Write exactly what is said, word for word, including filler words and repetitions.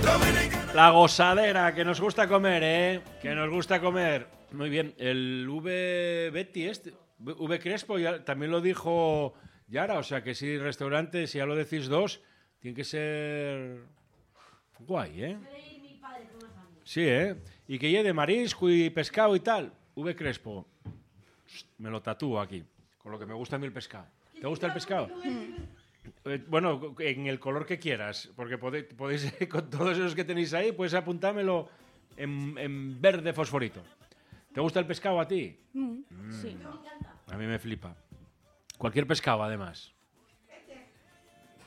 La gozadera, que nos gusta comer, ¿eh? Que nos gusta comer. Muy bien, el V Betty este, V Crespo ya, también lo dijo Yara, o sea que si restaurante, si ya lo decís dos, tiene que ser guay, ¿eh? Sí, ¿eh? Y que lleve de marisco y pescado y tal, V Crespo. Me lo tatúo aquí, con lo que me gusta a mí el pescado. ¿Te gusta el pescado? Eh, bueno, en el color que quieras, porque podéis, podéis con todos esos que tenéis ahí, puedes apuntármelo en, en verde fosforito. ¿Te gusta el pescado a ti? Mm, sí. A mí me flipa. Cualquier pescado, además.